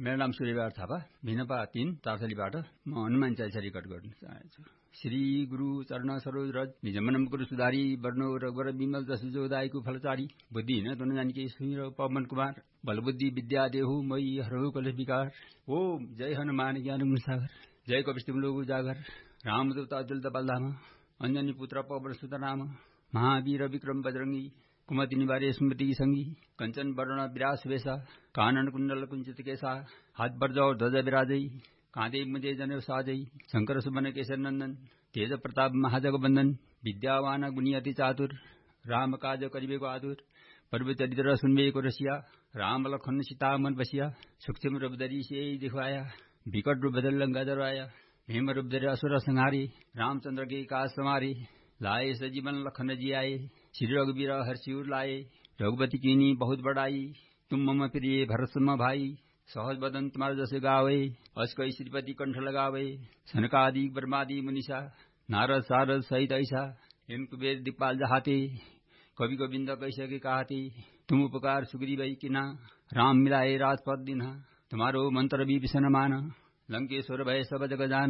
मेरो नाम सूर्यबहादुर थापा, भिनपा 3 तारसलीबाट म हनुमान चालिसा रेकर्ड गर्न चाहन्छु। श्री गुरु चरण सरोज रज निजमनम गुरु सुधारी वर्णो रघुवर विमल जसु जोदायको फलचारी बुद्धिहीन तुन जानिके सुमिर पवन कुमार बलबुद्धि विद्या देहु मई हरहु कलेश विकार। ओम जय हनुमान ज्ञान गुण सागर जय कपिष्टिम लोक उजागर रामदूत अतुलित बलधामा अंजनी पुत्र पवन सुत नाम महावीर विक्रम बजरंगी कुमति निवारे स्मृति संगी कंचन वर्ण विरास वेशा कानन कुंडल कुंचित केसा हाथ बरजौ ध्वज विराजै कांधे मुझे जनेऊ साजै शंकर सुमन केसर नंदन तेज प्रताप महाजगबंदन विद्यावान गुणी अति चातुर राम काज करिबेको आतुर प्रभु चरित्र सुनबेको रसिया राम लखन सीता मन बसिया सूक्ष्म रूप धरि सियै दिखवाया विकट रूप धरि लंका जराया भीम रूप धरि असुर संहारे रामचंद्र के काज समारे लाए सजीवन लखन जियाए श्री रघुवीर हर्षिउर लाए रघुपति कीनी बहुत बड़ाई तुम मम प्रिय भरत सम भाई सहज बदन तुम्हारा जस गावे अस्कई श्रीपति कंठ लगावे सनकादि ब्रह्मादि मुनिषा नारद सारद सहित ऐसा हेम कुबेर दिक्पाल जहाते कवि गोविंद कैसे कहते तुम उपकार सुग्रीव किना राम मिलाए राजपद दिना तुम्हारो मंत्र भी विषण मान लंकेश्वर भय सब जग जान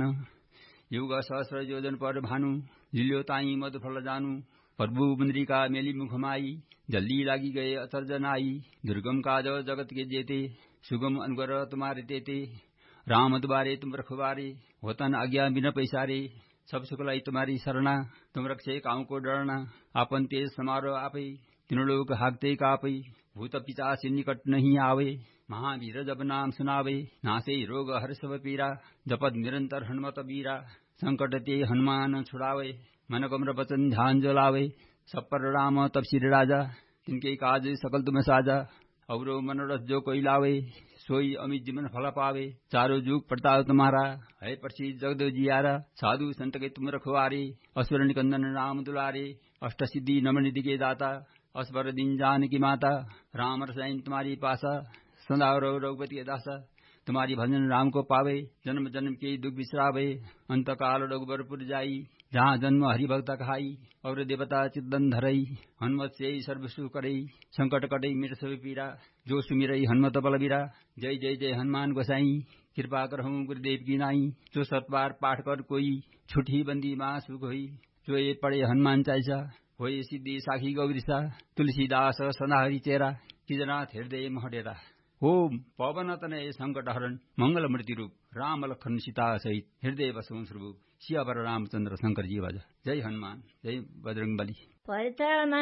युग सहस्र योजन पर भानु लिल्यो ताई मधु फल जानू प्रभु मुंद्रिका मेली मुखमाई जल्दी लागी गए अतर जनाई दुर्गम काज जगत के जेते सुगम अनुग्र तुम्हारे तेते राम दुबारे तुम रखवारे होतन आज्ञा बिना पैसारे सब सुखलाई तुम्हारी शरणा तुम रक्षे काऊ को डरना आपन तेज समारो आपे तीनों लोग हाकते कापे भूत पिचाच निकट नहीं आवे महावीर जब नाम सुनावे नासे रोग हर सब पीरा जपत निरंतर हनुमत बीरा संकट ते हनुमान छुड़ावे मन कमर बचन ध्यान जलावे सब पर राम तब श्री राजा तिनके काज सकल तुम साजा अवरो मनोरथ जो कोई लावे सोई अमित जीवन फल पावे चारों जुग प्रताप तुम्हारा है प्रसिद्ध जगद जियारा साधु संत के तुम रखवारे असुर निकंदन राम दुलारे अष्ट सिद्धि नम निधि के दाता असबर दिन जान की माता राम रसायन तुम्हारी पासा सदा रघुपति के दासा तुम्हारी भजन राम को पावे जन्म जन्म के दुख बिसरावे अंत काल रघुबरपुर जाई जहाँ जन्म हरि भक्त खाई और देवता चिदन धरई हनुमत से सर्व सुख करई संकट कटई मिट सब पीरा जो सुमिरई हनुमत बलबीरा जय जय जय हनुमान गोसाई कृपा करहूँ गुरुदेव की नाई जो सतबार पाठ कर कोई छुट्टी बंदी माँ सुख होई जो ये पढ़े हनुमान चालीसा होए सिद्धि साखी गौरीसा तुलसीदास सदा हरि चेरा किजनाथ हृदय महडेरा। ओम पवन तनय संकट हरण मंगल मूर्ति रूप राम लखन सीता सहित हृदय बसु स्वरूप सियावर रामचंद्र शंकर जी वाजा। जय हनुमान जय बजरंग बली।